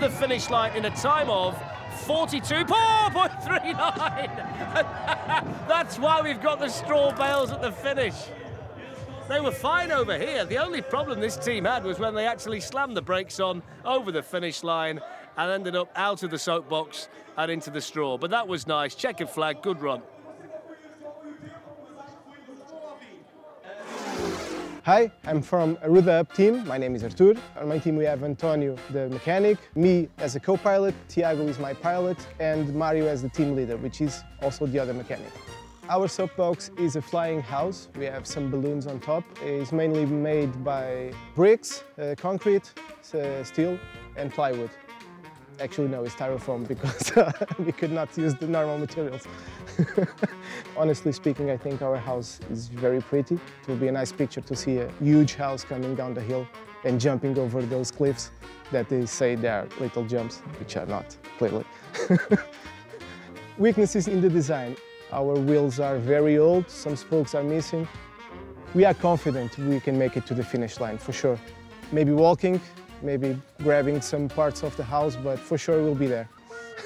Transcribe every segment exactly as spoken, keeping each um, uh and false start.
the finish line in a time of forty-two point three nine. That's why we've got the straw bales at the finish. They were fine over here. The only problem this team had was when they actually slammed the brakes on over the finish line and ended up out of the soapbox and into the straw. But that was nice. Checkered flag, good run. Hi, I'm from Aruda Up team. My name is Artur. On my team we have Antonio, the mechanic, me as a co-pilot, Tiago is my pilot, and Mario as the team leader, which is also the other mechanic. Our soapbox is a flying house. We have some balloons on top. It's mainly made by bricks, uh, concrete, uh, steel, and plywood. Actually, no, it's styrofoam because we could not use the normal materials. Honestly speaking, I think our house is very pretty. It will be a nice picture to see a huge house coming down the hill and jumping over those cliffs that they say they are little jumps, which are not, clearly. Weaknesses in the design. Our wheels are very old, some spokes are missing. We are confident we can make it to the finish line, for sure. Maybe walking, maybe grabbing some parts of the house, but for sure we'll be there.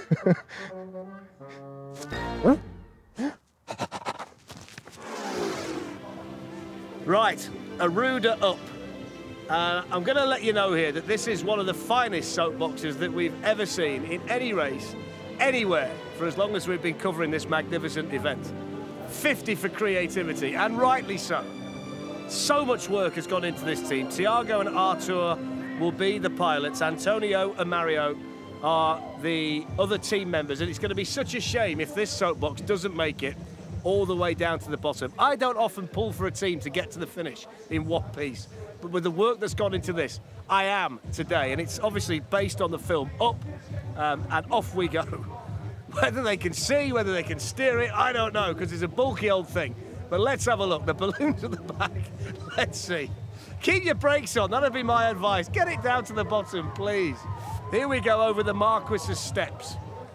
Right, Aruda up. Uh, I'm going to let you know here that this is one of the finest soapboxes that we've ever seen in any race, anywhere, for as long as we've been covering this magnificent event. fifty for creativity, and rightly so. So much work has gone into this team. Tiago and Artur will be the pilots. Antonio and Mario are the other team members, and it's going to be such a shame if this soapbox doesn't make it all the way down to the bottom. I don't often pull for a team to get to the finish in one piece, but with the work that's gone into this, I am today, and it's obviously based on the film Up, um, and off we go. Whether they can see, whether they can steer it, I don't know, because it's a bulky old thing. But let's have a look. The balloons at the back. Let's see. Keep your brakes on. That'd be my advice. Get it down to the bottom, please. Here we go over the Marquis's steps.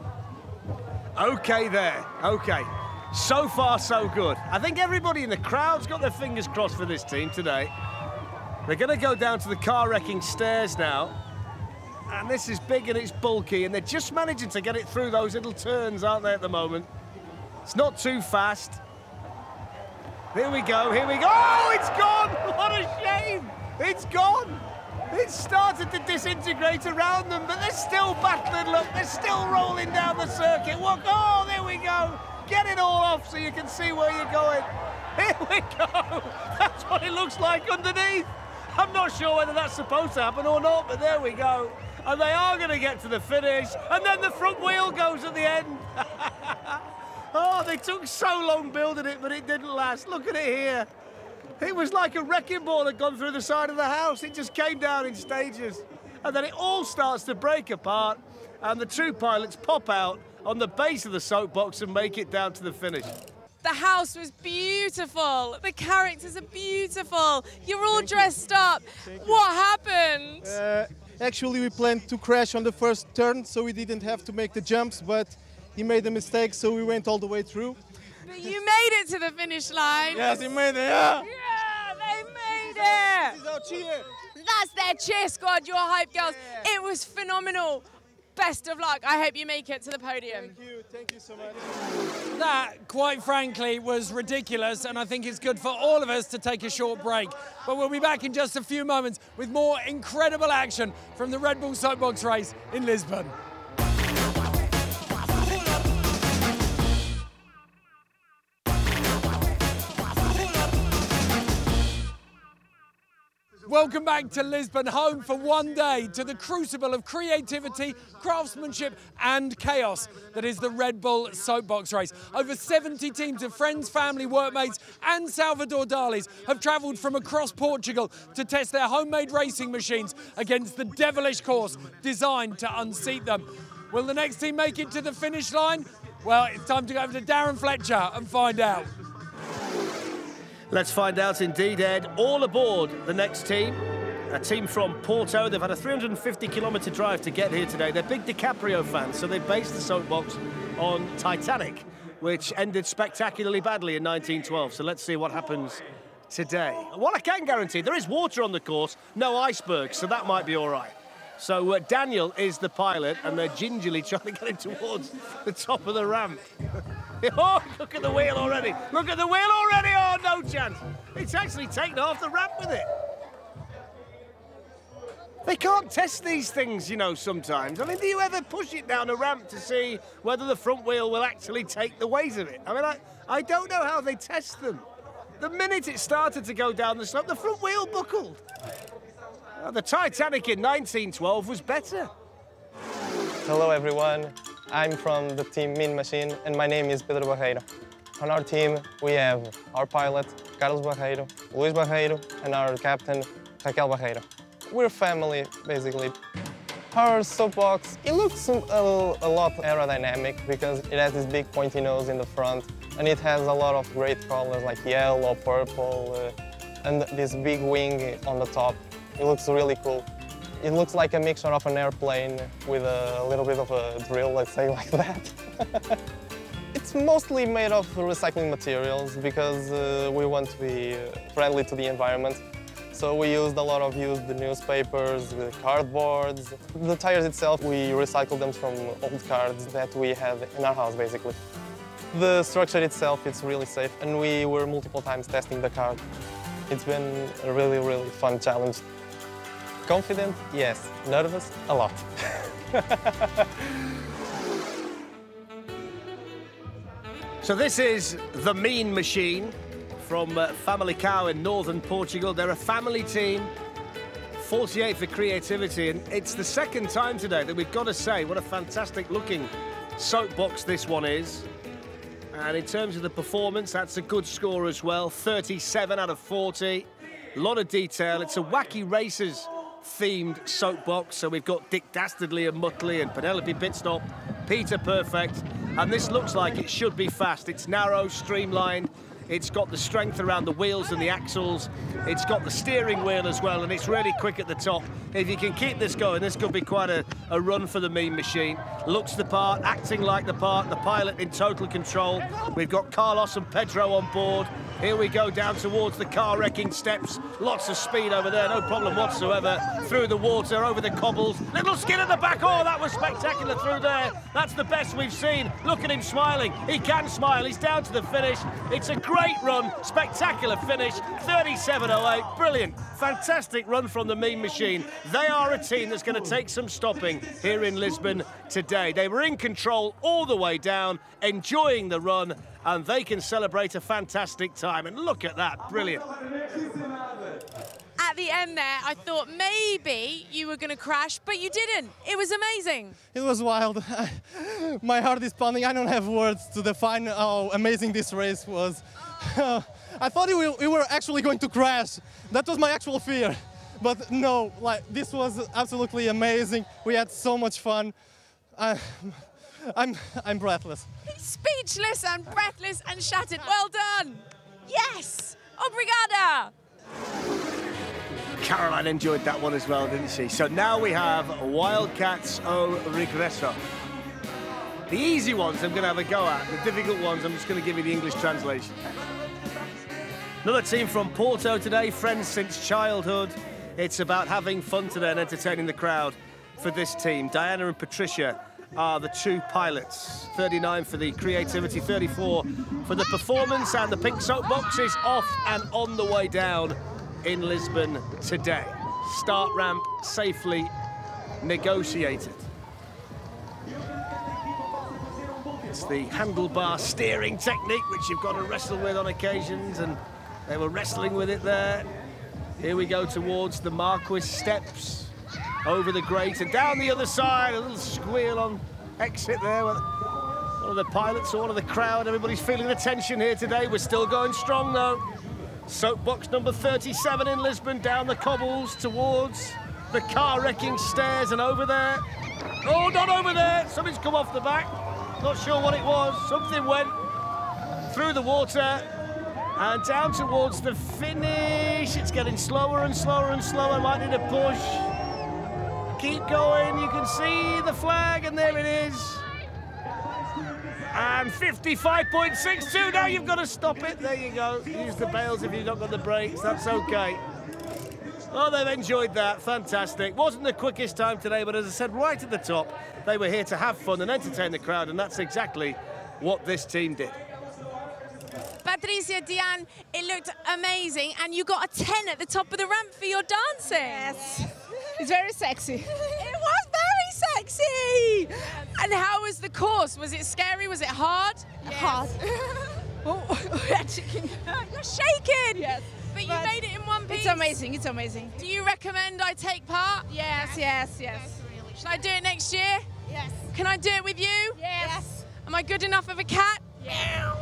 Okay there. Okay. So far, so good. I think everybody in the crowd's got their fingers crossed for this team today. They're going to go down to the car-wrecking stairs now. And this is big and it's bulky, and they're just managing to get it through those little turns, aren't they, at the moment? It's not too fast. Here we go, here we go. Oh, it's gone! What a shame! It's gone! It's started to disintegrate around them, but they're still battling. Look, they're still rolling down the circuit. What? Oh, there we go. Get it all off so you can see where you're going. Here we go. That's what it looks like underneath. I'm not sure whether that's supposed to happen or not, but there we go. And they are going to get to the finish, and then the front wheel goes at the end. Oh, they took so long building it, but it didn't last. Look at it here. It was like a wrecking ball had gone through the side of the house. It just came down in stages. And then it all starts to break apart, and the two pilots pop out on the base of the soapbox and make it down to the finish. The house was beautiful. The characters are beautiful. You're all dressed up. What happened? Uh, actually, we planned to crash on the first turn, so we didn't have to make the jumps, but he made a mistake, so we went all the way through. But you made it to the finish line. Yes, he made it, yeah. Yeah, they made it. This is our cheer. That's their cheer squad, your hype girls. Yeah. It was phenomenal. Best of luck. I hope you make it to the podium. Thank you, thank you so much. That, quite frankly, was ridiculous, and I think it's good for all of us to take a short break. But we'll be back in just a few moments with more incredible action from the Red Bull Soapbox race in Lisbon. Welcome back to Lisbon, home for one day to the crucible of creativity, craftsmanship and chaos that is the Red Bull Soapbox race. Over seventy teams of friends, family, workmates and Salvador Dali's have travelled from across Portugal to test their homemade racing machines against the devilish course designed to unseat them. Will the next team make it to the finish line? Well, it's time to go over to Darren Fletcher and find out. Let's find out indeed, Ed. All aboard the next team. A team from Porto. They've had a three hundred fifty kilometre drive to get here today. They're big DiCaprio fans, so they based the soapbox on Titanic, which ended spectacularly badly in nineteen twelve. So let's see what happens today. What I can guarantee, there is water on the course, no icebergs, so that might be all right. So uh, Daniel is the pilot, and they're gingerly trying to get him towards the top of the ramp. Oh, look at the wheel already. Look at the wheel already. Oh, no chance. It's actually taken off the ramp with it. They can't test these things, you know, sometimes. I mean, do you ever push it down a ramp to see whether the front wheel will actually take the weight of it? I mean, I, I don't know how they test them. The minute it started to go down the slope, the front wheel buckled. Uh, the Titanic in nineteen twelve was better. Hello everyone, I'm from the team Mean Machine and my name is Pedro Barreiro. On our team we have our pilot Carlos Barreiro, Luis Barreiro and our captain Raquel Barreiro. We're family basically. Our soapbox, it looks a, a lot aerodynamic because it has this big pointy nose in the front and it has a lot of great colors like yellow, purple uh, and this big wing on the top. It looks really cool. It looks like a mixture of an airplane with a little bit of a drill, let's say like that. It's mostly made of recycling materials because uh, we want to be friendly to the environment. So we used a lot of used newspapers, cardboards. The tires itself, we recycled them from old cards that we had in our house, basically. The structure itself, it's really safe, and we were multiple times testing the car. It's been a really, really fun challenge. Confident? Yes. Nervous? A lot. So this is the Mean Machine from uh, Famalicão in northern Portugal. They're a family team, forty-eight for creativity, and it's the second time today that we've got to say what a fantastic looking soapbox this one is. And in terms of the performance, that's a good score as well, thirty-seven out of forty. A lot of detail. It's a Wacky Racers themed soapbox, so we've got Dick Dastardly and Muttley and Penelope Pitstop, Peter Perfect, and this looks like it should be fast. It's narrow, streamlined, it's got the strength around the wheels and the axles, it's got the steering wheel as well, and it's really quick at the top. If you can keep this going, this could be quite a, a run for the Mean Machine. Looks the part, acting like the part, the pilot in total control. We've got Carlos and Pedro on board. Here we go down towards the car-wrecking steps. Lots of speed over there, no problem whatsoever. Through the water, over the cobbles. Little skid at the back. Oh, that was spectacular through there. That's the best we've seen. Look at him smiling. He can smile. He's down to the finish. It's a great run. Spectacular finish. thirty-seven oh eight. Brilliant. Fantastic run from the Mean Machine. They are a team that's going to take some stopping here in Lisbon today. They were in control all the way down, enjoying the run, and they can celebrate a fantastic time. And look at that, brilliant. At the end there, I thought maybe you were going to crash, but you didn't. It was amazing. It was wild. My heart is pounding. I don't have words to define how amazing this race was. I thought we, we were actually going to crash. That was my actual fear. But no, like this was absolutely amazing. We had so much fun. I, I'm, I'm breathless. He's speechless and breathless and shattered. Well done. Yes. Obrigada. Caroline enjoyed that one as well, didn't she? So now we have Wildcats o Regresso. The easy ones I'm going to have a go at. The difficult ones, I'm just going to give you the English translation. Another team from Porto today, friends since childhood. It's about having fun today and entertaining the crowd for this team. Diana and Patricia are the two pilots. thirty-nine for the creativity, thirty-four for the performance, and the pink soapbox is off and on the way down in Lisbon today. Start ramp safely negotiated. It's the handlebar steering technique which you've got to wrestle with on occasions, and they were wrestling with it there. Here we go towards the Marquis steps, over the grate and down the other side. A little squeal on exit there. One of the pilots or one of the crowd. Everybody's feeling the tension here today. We're still going strong though. Soapbox number thirty-seven in Lisbon, down the cobbles towards the car-wrecking stairs and over there. Oh, not over there. Something's come off the back. Not sure what it was. Something went through the water and down towards the finish. It's getting slower and slower and slower. Might need a push. Keep going. You can see the flag, and there it is. And fifty-five point six two. Now you've got to stop it. There you go. Use the bails if you've not got the brakes. That's okay. Oh, they've enjoyed that. Fantastic. Wasn't the quickest time today, but as I said, right at the top, they were here to have fun and entertain the crowd, and that's exactly what this team did. Patricia, Diane, it looked amazing, and you got a ten at the top of the ramp for your dancing. Yes, it's very sexy. It was very sexy. And how was the course? Was it scary? Was it hard? Yes. Hard. Oh, you're shaking. You're shaking. Yes. But you But made it in one piece. It's amazing, it's amazing. Do you recommend I take part? Yes, yes, yes. Should I do it next year? Yes. Can I do it with you? Yes. Am I good enough of a cat? Yeah.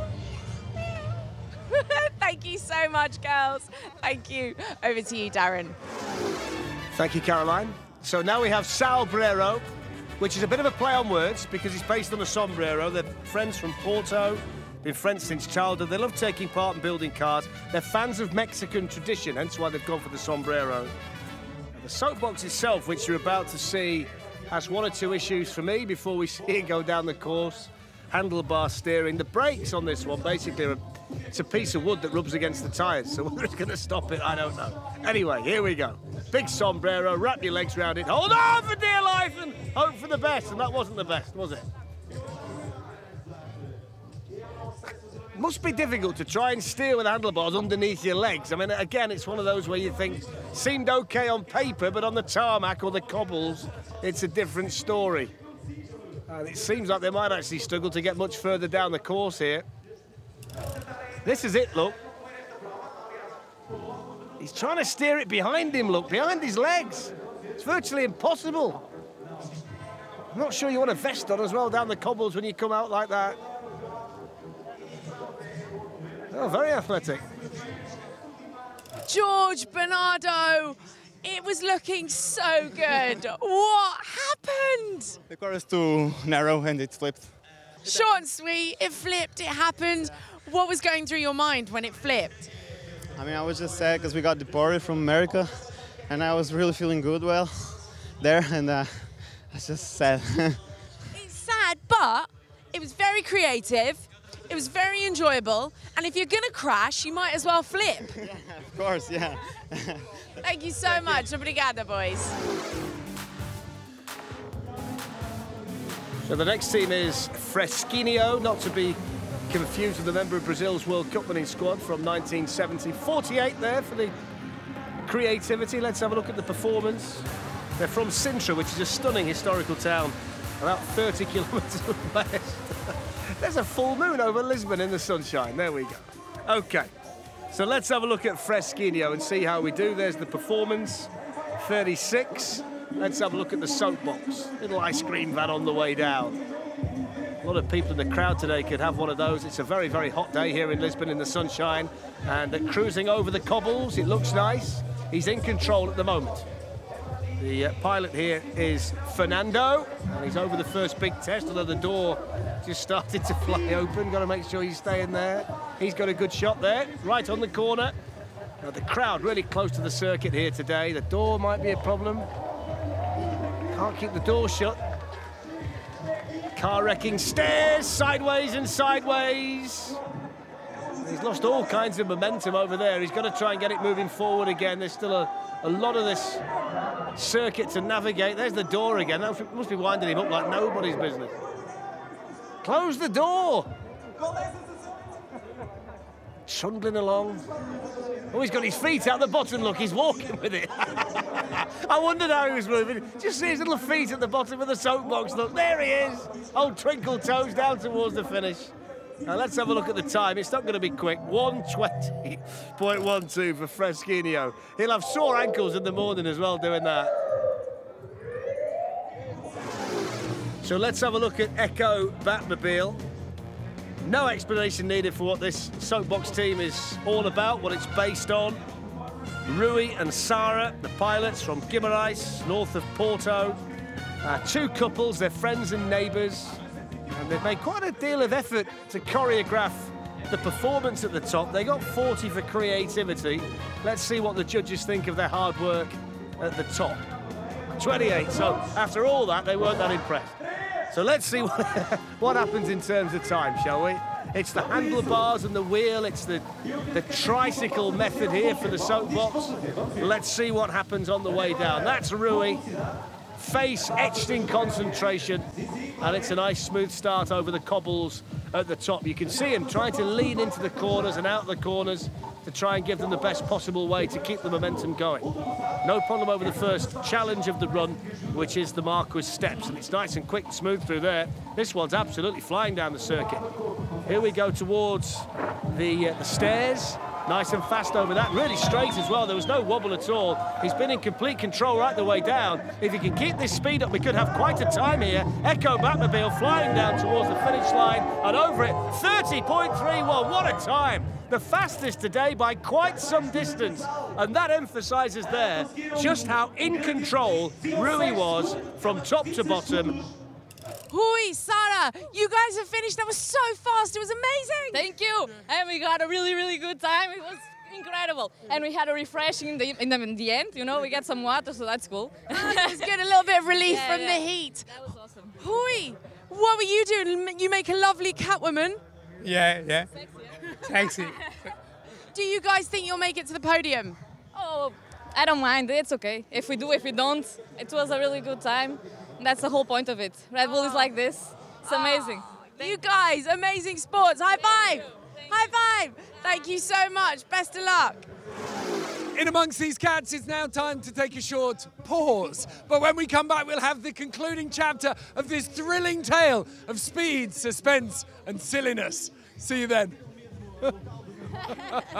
Thank you so much, girls. Thank you. Over to you, Darren. Thank you, Caroline. So now we have Salbrero, which is a bit of a play on words because it's based on a sombrero. They're friends from Porto, been friends since childhood. They love taking part in building cars. They're fans of Mexican tradition, hence why they've gone for the sombrero. The soapbox itself, which you're about to see, has one or two issues for me before we see it go down the course. Handlebar steering. The brakes on this one basically are a, it's a piece of wood that rubs against the tyres, so whether it's going to stop it, I don't know. Anyway, here we go. Big sombrero, wrap your legs around it, hold on for dear life and hope for the best, and that wasn't the best, was it? Must be difficult to try and steer with handlebars underneath your legs. I mean, again, it's one of those where you think, seemed okay on paper, but on the tarmac or the cobbles, it's a different story. And it seems like they might actually struggle to get much further down the course here. This is it, look. He's trying to steer it behind him, look, behind his legs. It's virtually impossible. I'm not sure you want a vest on as well down the cobbles when you come out like that. Oh, very athletic. George Bernardo, it was looking so good. What happened? The car is too narrow and it flipped. Short and sweet, it flipped, it happened. What was going through your mind when it flipped? I mean, I was just sad because we got deported from America and I was really feeling good well there, and uh, I was just sad. It's sad, but it was very creative, it was very enjoyable, and if you're going to crash, you might as well flip. Yeah, of course, yeah. Thank you so much. Obrigada, boys. So the next team is Fresquinho, not to be confused with the member of Brazil's World Cup winning squad from nineteen seventy. forty-eight there for the creativity. Let's have a look at the performance. They're from Sintra, which is a stunning historical town, about thirty kilometres west. There's a full moon over Lisbon in the sunshine. There we go. Okay, so let's have a look at Fresquinho and see how we do. There's the performance, thirty-six. Let's have a look at the soapbox. Little ice cream van on the way down. A lot of people in the crowd today could have one of those. It's a very, very hot day here in Lisbon in the sunshine. And they're cruising over the cobbles. It looks nice. He's in control at the moment. The uh, pilot here is Fernando, and he's over the first big test, although the door just started to fly open. Got to make sure you stay in there. He's got a good shot there, right on the corner. Now, the crowd really close to the circuit here today. The door might be a problem. Can't keep the door shut. Car wrecking stairs, sideways and sideways. He's lost all kinds of momentum over there. He's got to try and get it moving forward again. There's still a, a lot of this circuit to navigate. There's the door again. That must be winding him up like nobody's business. Close the door. Trundling along. Oh, he's got his feet out the bottom, look, he's walking with it. I wondered how he was moving. Just see his little feet at the bottom of the soapbox, look, there he is. Old twinkle toes down towards the finish. Now let's have a look at the time. It's not going to be quick. one twenty point one two for Fresquinho. He'll have sore ankles in the morning as well doing that. So let's have a look at Echo Batmobile. No explanation needed for what this soapbox team is all about, what it's based on. Rui and Sara, the pilots from Guimarães, north of Porto. Uh, two couples, they're friends and neighbours. And they've made quite a deal of effort to choreograph the performance at the top. They got forty for creativity. Let's see what the judges think of their hard work at the top. twenty-eight, so after all that, they weren't that impressed. So let's see what, what happens in terms of time, shall we? It's the handlebars and the wheel. It's the, the tricycle method here for the soapbox. Let's see what happens on the way down. That's Rui. Face etched in concentration, and it's a nice smooth start over the cobbles at the top. You can see him trying to lean into the corners and out the corners to try and give them the best possible way to keep the momentum going. No problem over the first challenge of the run, which is the Marquis Steps, and it's nice and quick and smooth through there. This one's absolutely flying down the circuit. Here we go towards the, uh, the stairs. Nice and fast over that, really straight as well. There was no wobble at all. He's been in complete control right the way down. If he can keep this speed up, we could have quite a time here. Echo Batmobile flying down towards the finish line and over it. thirty point three one, what a time. The fastest today by quite some distance. And that emphasises there just how in control Rui was from top to bottom. Hui, Sarah, you guys have finished. That was so fast. It was amazing. Thank you. And we got a really, really good time. It was incredible. And we had a refreshing in the, in the, in the end. You know, we got some water, so that's cool. It was good. A little bit of relief Yeah, from yeah. the heat. That was awesome. Hui, what were you doing? You make a lovely Catwoman. Yeah, yeah. Sexy. Do you guys think you'll make it to the podium? Oh, I don't mind. It's okay. If we do, if we don't, it was a really good time. That's the whole point of it. Red Bull is like this. It's amazing. You guys, amazing sports. High five. High five. Thank you so much. Best of luck. In amongst these cats, it's now time to take a short pause. But when we come back, we'll have the concluding chapter of this thrilling tale of speed, suspense, and silliness. See you then.